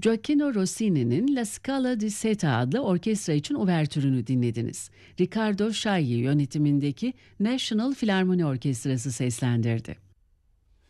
Gioacchino Rossini'nin La Scala di Seta adlı orkestra için uvertürünü dinlediniz. Riccardo Chailly yönetimindeki National Philharmonic Orkestrası seslendirdi.